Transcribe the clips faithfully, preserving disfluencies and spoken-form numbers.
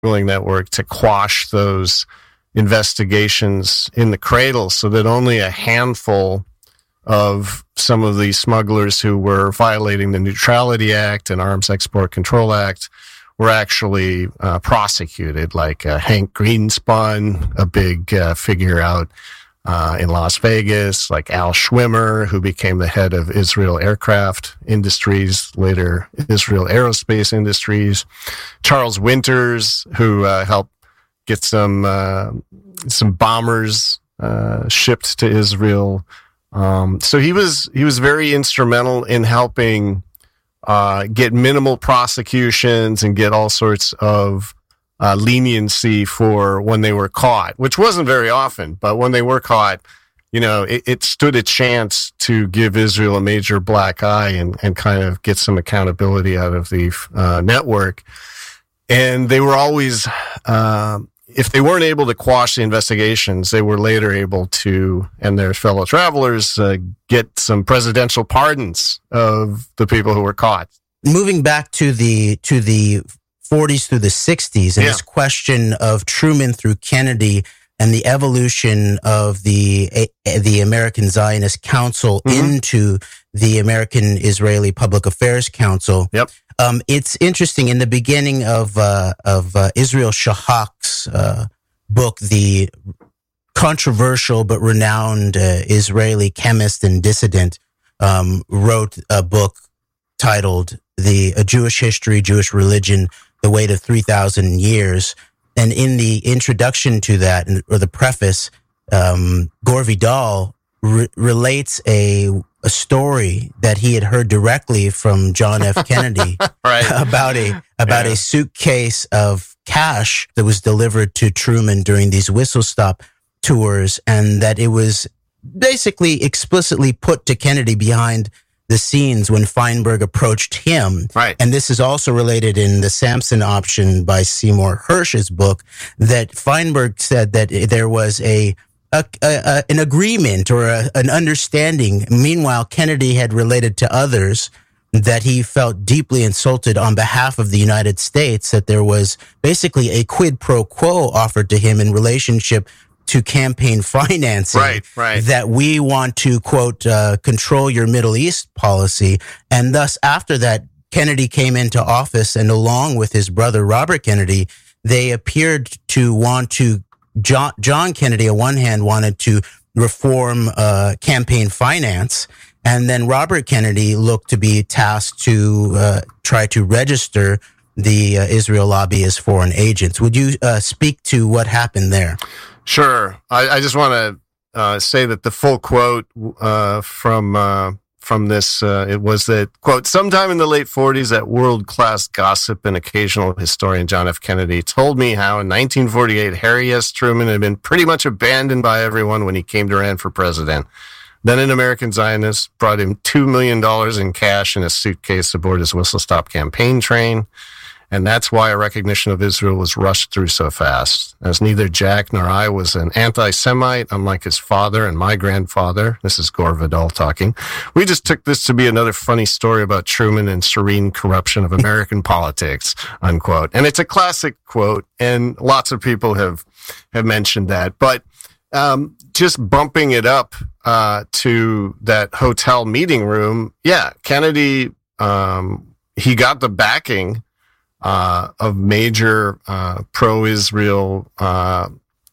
network to quash those investigations in the cradle so that only a handful of some of the smugglers who were violating the Neutrality Act and Arms Export Control Act were actually uh, prosecuted, like uh, Hank Greenspun, a big uh, figure out uh, in Las Vegas, like Al Schwimmer, who became the head of Israel Aircraft Industries, later Israel Aerospace Industries, Charles Winters, who uh, helped get some uh, some bombers uh, shipped to Israel. Um, so he was he was very instrumental in helping uh, get minimal prosecutions and get all sorts of uh, leniency for when they were caught, which wasn't very often. But when they were caught, you know, it, it stood a chance to give Israel a major black eye and, and kind of get some accountability out of the uh, network. And they were always, uh, if they weren't able to quash the investigations, they were later able to, and their fellow travelers, uh, get some presidential pardons of the people who were caught. Moving back to the to the forties through the sixties, and yeah. this question of Truman through Kennedy and the evolution of the the American Zionist Council mm-hmm. into the American Israeli Public Affairs Council. Yep. Um, it's interesting. In the beginning of uh, of uh, Israel Shahak's uh, book, the controversial but renowned uh, Israeli chemist and dissident um, wrote a book titled "The a Jewish History, Jewish Religion: The Weight of Three Thousand Years." And in the introduction to that, or the preface, um, Gore Vidal re- relates a a story that he had heard directly from John F. Kennedy right. about a about yeah. a suitcase of cash that was delivered to Truman during these whistle stop tours, and that it was basically explicitly put to Kennedy behind the scenes when Feinberg approached him. Right. And this is also related in the Samson Option by Seymour Hersh's book, that Feinberg said that there was a A, a, an agreement or a, an understanding. Meanwhile, Kennedy had related to others that he felt deeply insulted on behalf of the United States, that there was basically a quid pro quo offered to him in relationship to campaign financing. Right, right. That we want to, quote, uh, control your Middle East policy. And thus, after that, Kennedy came into office, and along with his brother, Robert Kennedy, they appeared to want to John, John Kennedy, on one hand, wanted to reform uh, campaign finance, and then Robert Kennedy looked to be tasked to uh, try to register the uh, Israel lobby as foreign agents. Would you uh, speak to what happened there? Sure. I, I just want to uh, say that the full quote uh, from uh, from this, uh, it was that, quote, sometime in the late forties, that world-class gossip and occasional historian John F. Kennedy told me how in nineteen forty-eight, Harry S. Truman had been pretty much abandoned by everyone when he came to run for president. Then an American Zionist brought him two million dollars in cash in a suitcase aboard his whistle-stop campaign train. And that's why a recognition of Israel was rushed through so fast, as neither Jack nor I was an anti-Semite, unlike his father and my grandfather. This is Gore Vidal talking. We just took this to be another funny story about Truman and serene corruption of American politics, unquote. And it's a classic quote, and lots of people have, have mentioned that. But um, just bumping it up uh, to that hotel meeting room, yeah, Kennedy, um, he got the backing Uh, of major uh, pro-Israel, uh,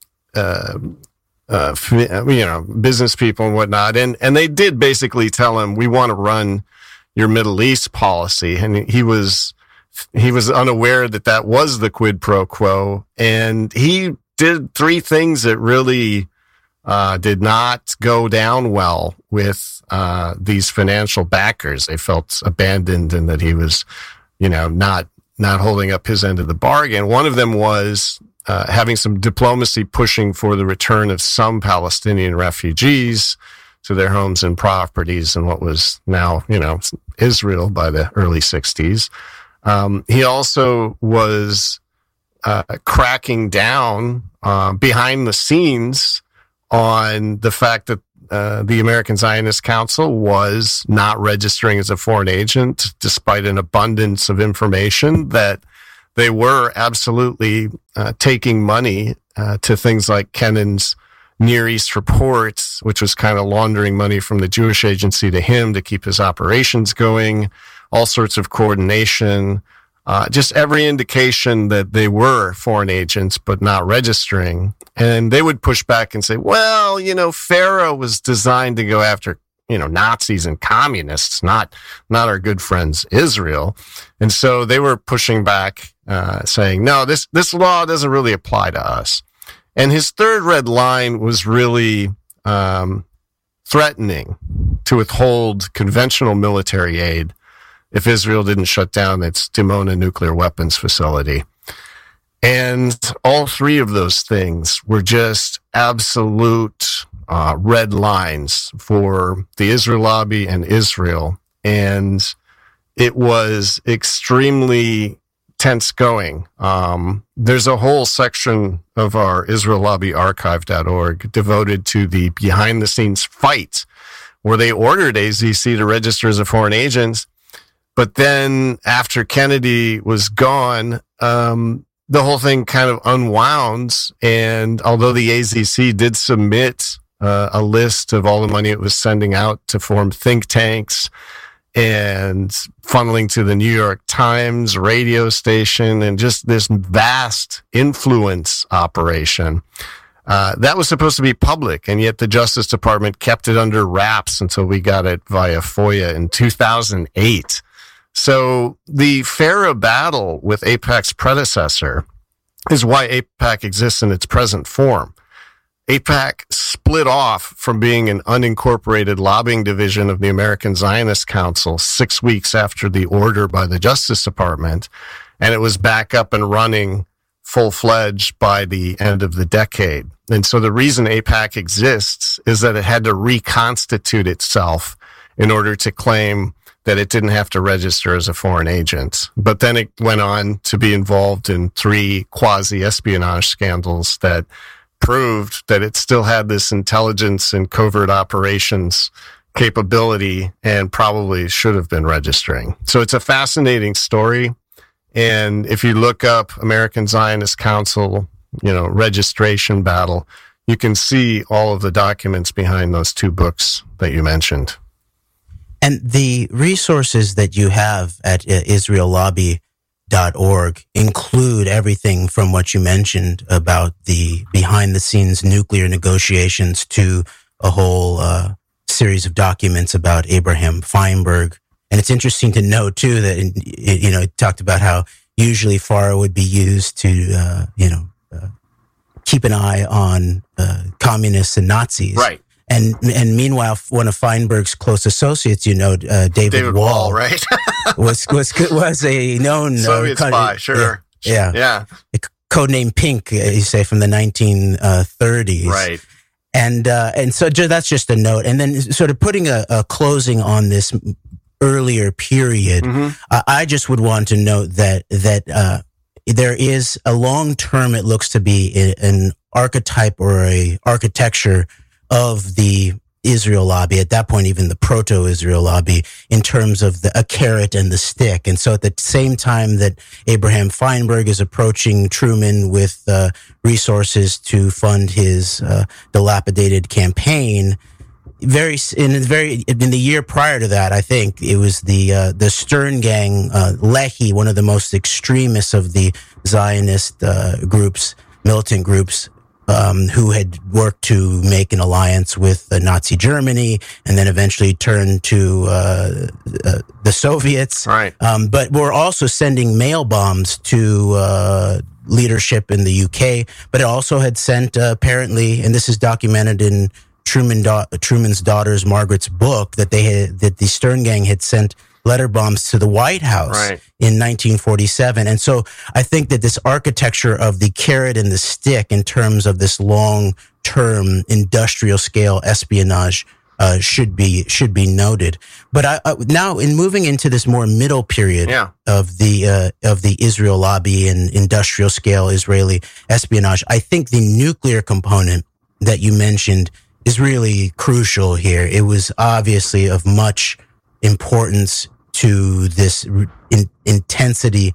uh, uh, you know, business people and whatnot, and and they did basically tell him, "We want to run your Middle East policy," and he was he was unaware that that was the quid pro quo, and he did three things that really uh, did not go down well with uh, these financial backers. They felt abandoned, and that he was, you know, not. not holding up his end of the bargain. One of them was uh, having some diplomacy pushing for the return of some Palestinian refugees to their homes and properties in what was now, you know, Israel by the early sixties. Um, he also was uh, cracking down uh, behind the scenes on the fact that Uh, the American Zionist Council was not registering as a foreign agent, despite an abundance of information that they were absolutely uh, taking money uh, to things like Kennan's Near East reports, which was kind of laundering money from the Jewish agency to him to keep his operations going, all sorts of coordination, uh, just every indication that they were foreign agents, but not registering. And they would push back and say, well, you know, FARA was designed to go after, you know, Nazis and communists, not, not our good friends, Israel. And so they were pushing back, uh, saying, no, this, this law doesn't really apply to us. And his third red line was really um, threatening to withhold conventional military aid if Israel didn't shut down its Dimona nuclear weapons facility. And all three of those things were just absolute uh, red lines for the Israel lobby and Israel. And it was extremely tense going. Um, there's a whole section of our Israel Lobby Archive dot org devoted to the behind the scenes fight where they ordered A Z C to register as a foreign agent. But then after Kennedy was gone, um, the whole thing kind of unwound. And although the A Z C did submit uh, a list of all the money it was sending out to form think tanks, and funneling to the New York Times radio station and just this vast influence operation. Uh, that was supposed to be public, and yet the Justice Department kept it under wraps until we got it via FOIA in two thousand eight. So the FARA battle with AIPAC's predecessor is why AIPAC exists in its present form. AIPAC split off from being an unincorporated lobbying division of the American Zionist Council six weeks after the order by the Justice Department, and it was back up and running full-fledged by the end of the decade. And so the reason AIPAC exists is that it had to reconstitute itself in order to claim that it didn't have to register as a foreign agent. But then it went on to be involved in three quasi-espionage scandals that proved that it still had this intelligence and covert operations capability and probably should have been registering. So it's a fascinating story. And if you look up American Zionist Council, you know, registration battle, you can see all of the documents behind those two books that you mentioned. And the resources that you have at uh, Israel Lobby dot org include everything from what you mentioned about the behind the scenes nuclear negotiations to a whole uh, series of documents about Abraham Feinberg. And it's interesting to note too that, you know, it talked about how usually FARA would be used to, uh, you know, uh, keep an eye on uh, communists and Nazis. Right. And and meanwhile, one of Feinberg's close associates, you know, uh, David, David Wall, Wall, right? was was was a known Soviet uh, spy, sure. Yeah, yeah. A codename Pink, uh, you say, from the nineteen thirties, right? And uh, and so that's just a note. And then sort of putting a, a closing on this earlier period, mm-hmm. uh, I just would want to note that that uh, there is a long term. It looks to be a, an archetype or a architecture of the Israel lobby, at that point, even the proto-Israel lobby, in terms of the, a carrot and the stick. And so at the same time that Abraham Feinberg is approaching Truman with uh, resources to fund his uh, dilapidated campaign, very in very in the year prior to that, I think it was the uh, the Stern Gang, uh, Lehi, one of the most extremists of the Zionist uh, groups, militant groups, Um, who had worked to make an alliance with uh, Nazi Germany and then eventually turned to uh, uh, the Soviets. Right. Um, but we're also sending mail bombs to uh, leadership in the U K. But it also had sent, uh, apparently, and this is documented in Truman da- Truman's daughter's Margaret's book, that they had, that the Stern Gang had sent letter bombs to the White House right. in nineteen forty-seven. And so I think that this architecture of the carrot and the stick in terms of this long-term industrial scale espionage uh, should be should be noted. But I, uh, now in moving into this more middle period yeah. of the uh, of the Israel lobby and industrial scale Israeli espionage, I think the nuclear component that you mentioned is really crucial here. It was obviously of much importance to this in, intensity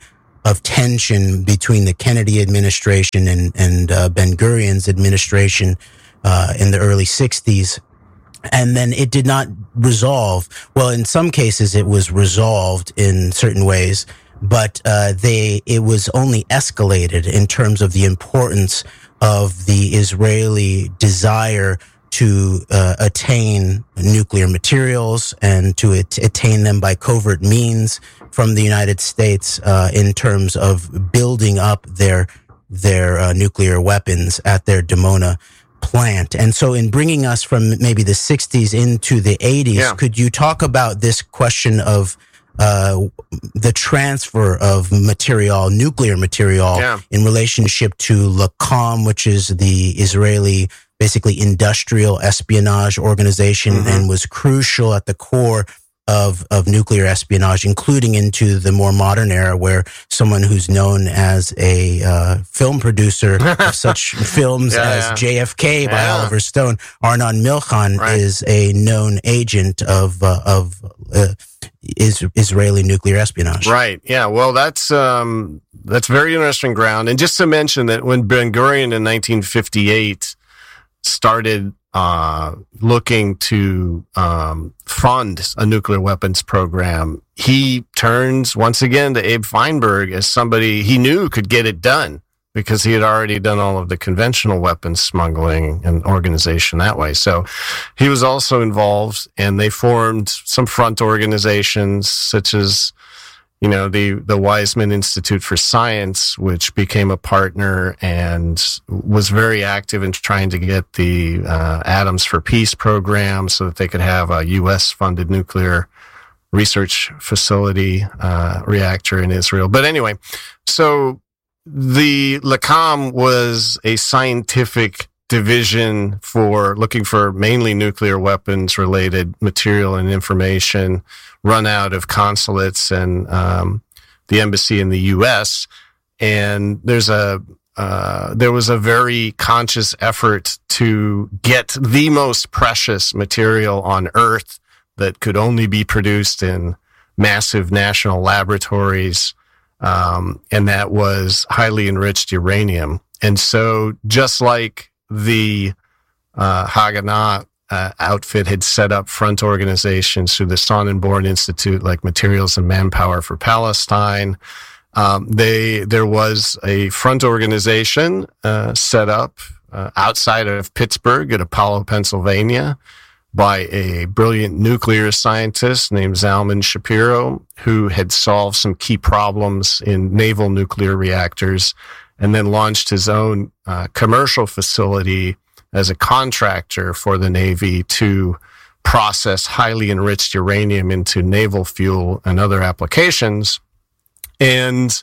of tension between the Kennedy administration and, and uh, Ben-Gurion's administration uh, in the early sixties. And then it did not resolve. Well, in some cases, it was resolved in certain ways, but uh, they it was only escalated in terms of the importance of the Israeli desire to uh, attain nuclear materials and to at- attain them by covert means from the United States uh, in terms of building up their their uh, nuclear weapons at their Dimona plant. And so in bringing us from maybe the sixties into the eighties, yeah. could you talk about this question of uh, the transfer of material, nuclear material, yeah. in relationship to LACOM, which is the Israeli, basically industrial espionage organization, mm-hmm. and was crucial at the core of, of nuclear espionage, including into the more modern era where someone who's known as a uh, film producer of such films yeah, as yeah. J F K by yeah. Oliver Stone, Arnon Milchan, right. is a known agent of, uh, of, uh, is Israeli nuclear espionage. Right. Yeah. Well, that's, um, that's very interesting ground. And just to mention that when Ben-Gurion in nineteen fifty-eight started uh, looking to um, fund a nuclear weapons program, he turns once again to Abe Feinberg as somebody he knew could get it done because he had already done all of the conventional weapons smuggling and organization that way. So he was also involved, and they formed some front organizations such as, you know, the, the Weizmann Institute for Science, which became a partner and was very active in trying to get the uh, Atoms for Peace program so that they could have a U S-funded nuclear research facility uh, reactor in Israel. But anyway, so the LACOM was a scientific division for looking for mainly nuclear weapons related material and information run out of consulates and um, the embassy in the U S. And there's a uh, there was a very conscious effort to get the most precious material on Earth that could only be produced in massive national laboratories, um, and that was highly enriched uranium. And so, just like the uh, Haganah Uh, outfit had set up front organizations through the Sonnenborn Institute, like Materials and Manpower for Palestine. Um, they there was a front organization uh, set up uh, outside of Pittsburgh at Apollo, Pennsylvania, by a brilliant nuclear scientist named Zalman Shapiro, who had solved some key problems in naval nuclear reactors, and then launched his own uh, commercial facility as a contractor for the Navy to process highly enriched uranium into naval fuel and other applications. And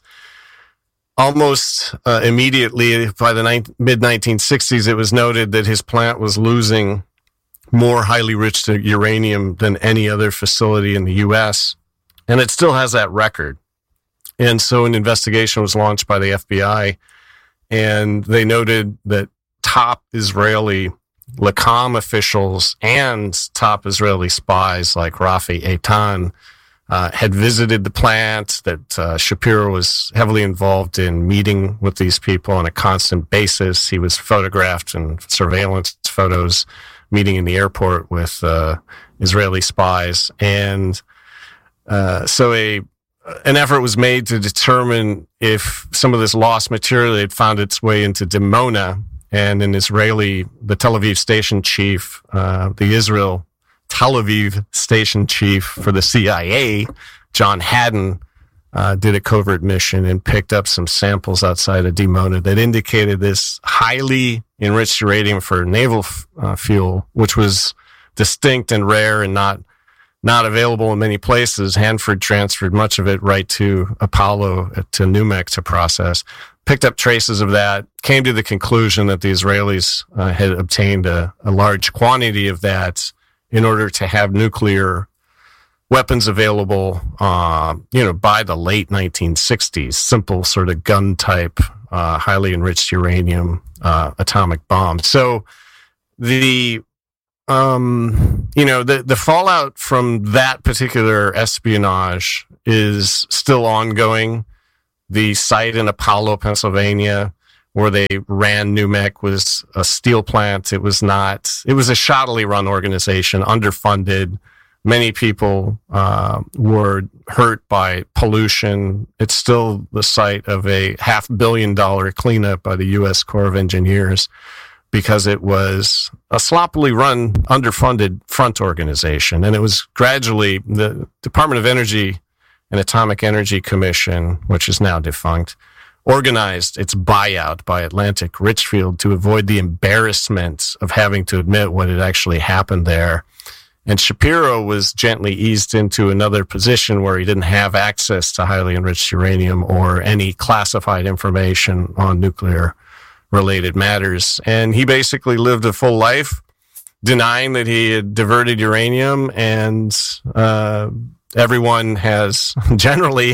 almost uh, immediately, by the ni- mid nineteen sixties, it was noted that his plant was losing more highly enriched uranium than any other facility in the U S, and it still has that record. And so an investigation was launched by the F B I, and they noted that top Israeli LACOM officials and top Israeli spies like Rafi Eitan uh, had visited the plant, that uh, Shapiro was heavily involved in meeting with these people on a constant basis. He was photographed in surveillance photos, meeting in the airport with uh, Israeli spies. And uh, so a an effort was made to determine if some of this lost material had found its way into Dimona. And an Israeli, the Tel Aviv station chief, uh, the Israel Tel Aviv station chief for the C I A, John Haddon, uh, did a covert mission and picked up some samples outside of Dimona that indicated this highly enriched uranium for naval f- uh, fuel, which was distinct and rare and not not available in many places. Hanford transferred much of it right to Apollo, uh, to NUMEC to process. Picked up traces of that, came to the conclusion that the Israelis uh, had obtained a, a large quantity of that in order to have nuclear weapons available, uh, you know, by the late nineteen sixties. Simple sort of gun type, uh, highly enriched uranium, uh, atomic bomb. So the, um, you know, the, the fallout from that particular espionage is still ongoing. The site in Apollo, Pennsylvania, where they ran N U M E C, was a steel plant. It was not, it was a shoddily run organization, underfunded. Many people uh, were hurt by pollution. It's still the site of a half billion dollar cleanup by the U S Corps of Engineers because it was a sloppily run, underfunded front organization. And it was gradually the Department of Energy and Atomic Energy Commission, which is now defunct, organized its buyout by Atlantic Richfield to avoid the embarrassment of having to admit what had actually happened there. And Shapiro was gently eased into another position where he didn't have access to highly enriched uranium or any classified information on nuclear-related matters. And he basically lived a full life denying that he had diverted uranium, and uh, everyone has generally,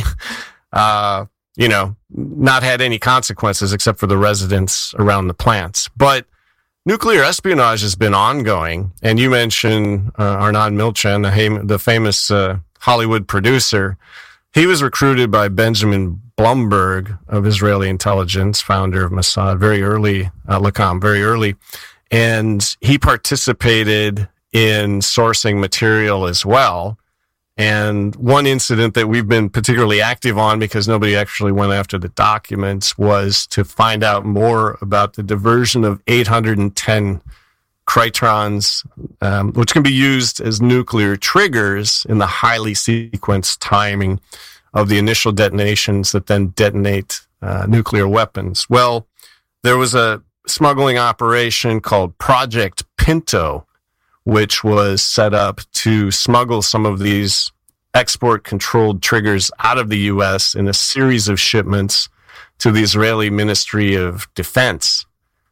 uh, you know, not had any consequences except for the residents around the plants. But nuclear espionage has been ongoing, and you mentioned uh, Arnon Milchan, the, the famous uh, Hollywood producer. He was recruited by Benjamin Blumberg of Israeli intelligence, founder of Mossad, very early, uh, Lacom, very early, and he participated in sourcing material as well. And one incident that we've been particularly active on, because nobody actually went after the documents, was to find out more about the diversion of eight hundred ten krytrons, um, which can be used as nuclear triggers in the highly sequenced timing of the initial detonations that then detonate uh, nuclear weapons. Well, there was a smuggling operation called Project Pinto, which was set up to smuggle some of these export-controlled triggers out of the U S in a series of shipments to the Israeli Ministry of Defense.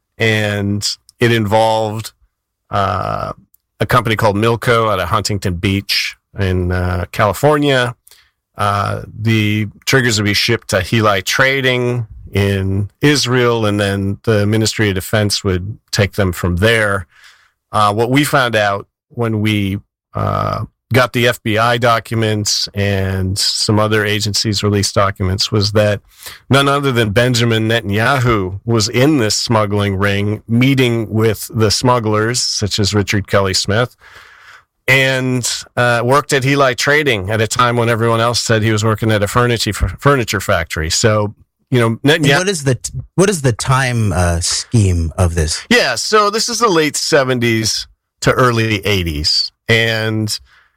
And it involved uh, a company called Milco out of Huntington Beach in uh, California. Uh, the triggers would be shipped to Heli Trading in Israel, and then the Ministry of Defense would take them from there. Uh, what we found out when we uh, got the F B I documents and some other agencies released documents was that none other than Benjamin Netanyahu was in this smuggling ring, meeting with the smugglers, such as Richard Kelly Smith, and uh, worked at Heli Trading at a time when everyone else said he was working at a furniture furniture factory. So, you know, Netanyahu, what is the what is the time uh, scheme of this? Yeah, so this is the late seventies to early eighties, and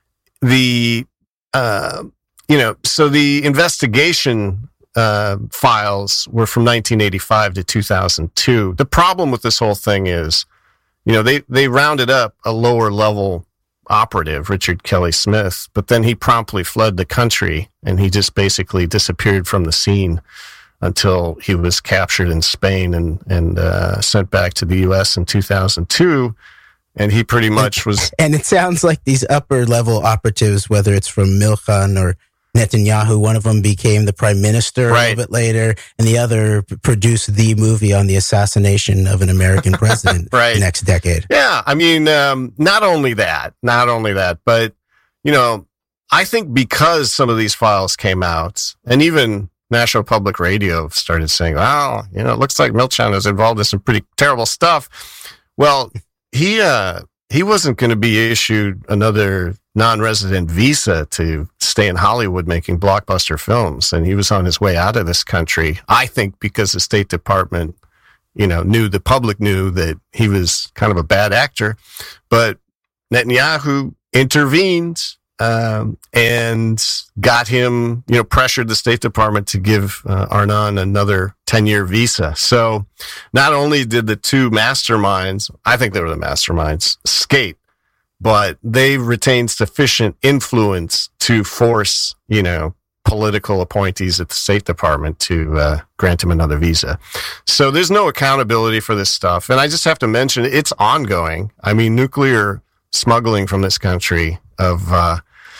the uh, you know, so the investigation uh, files were from nineteen eighty-five to two thousand two. The problem with this whole thing is, you know, they they rounded up a lower level operative, Richard Kelly Smith, but then he promptly fled the country and he just basically disappeared from the scene until he was captured in Spain and, and uh, sent back to the U S in two thousand two. And he pretty much was... And it sounds like these upper-level operatives, whether it's from Milchan or Netanyahu, one of them became the prime minister right. a little bit later, and the other produced the movie on the assassination of an American president right. the next decade. Yeah, I mean, um, not only that, not only that, but, you know, I think because some of these files came out, and even National Public Radio started saying, well, you know, it looks like Milchan is involved in some pretty terrible stuff. Well, he uh, he wasn't going to be issued another non-resident visa to stay in Hollywood making blockbuster films, and he was on his way out of this country, I think, because the State Department, you know, knew, the public knew that he was kind of a bad actor. But Netanyahu intervened um, and got him, you know, pressured the State Department to give uh, Arnon another ten-year visa. So not only did the two masterminds, I think they were the masterminds, escape, but they retained sufficient influence to force, you know, political appointees at the State Department to uh, grant him another visa. So there's no accountability for this stuff. And I just have to mention, it's ongoing. I mean, nuclear smuggling from this country of, uh,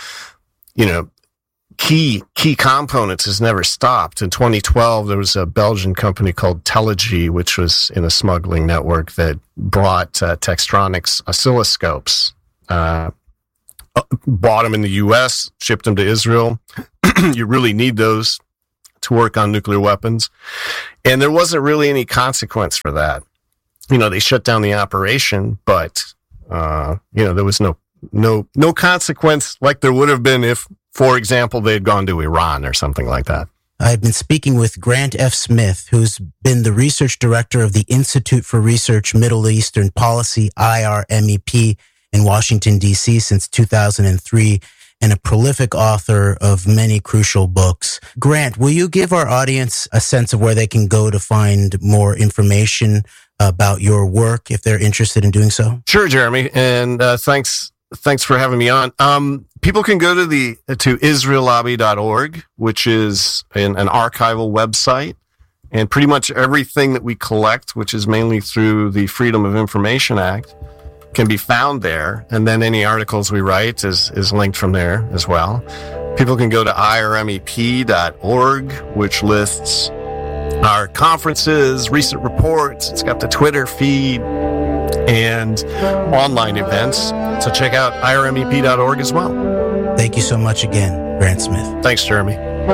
you know, key key components has never stopped. In twenty twelve, there was a Belgian company called Telegy, which was in a smuggling network that brought uh, Textronics oscilloscopes, uh, bought them in the U S, shipped them to Israel. You really need those to work on nuclear weapons. And there wasn't really any consequence for that. You know, they shut down the operation, but, uh, you know, there was no, no, no consequence like there would have been if, for example, they had gone to Iran or something like that. I've been speaking with Grant F. Smith, who's been the research director of the Institute for Research Middle Eastern Policy, I R M E P, in Washington, D C since two thousand three, and a prolific author of many crucial books. Grant, will you give our audience a sense of where they can go to find more information about your work if they're interested in doing so? Sure, Jeremy, and uh, thanks thanks for having me on. Um, people can go to the to israel lobby dot org, which is an, an archival website, and pretty much everything that we collect, which is mainly through the Freedom of Information Act, can be found there. And then any articles we write is is linked from there as well. People can go to I R M E P dot org, which lists our conferences, recent reports. It's got the Twitter feed and online events. So check out I R M E P dot org as well. Thank you so much again, Grant Smith. Thanks, Jeremy.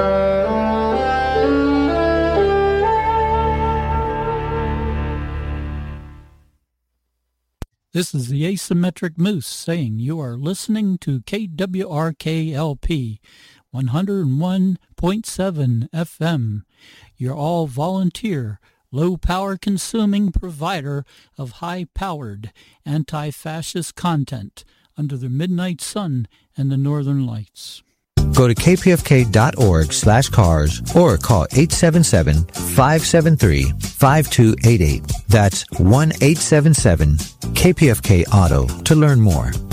This is the Asymmetric Moose saying you are listening to K W R K L P one oh one point seven F M, your all-volunteer, low-power consuming provider of high-powered anti-fascist content under the midnight sun and the northern lights. Go to k p f k dot org slash cars or call eight seven seven, five seven three, five two eight eight. That's one eight seven seven K P F K Auto to learn more.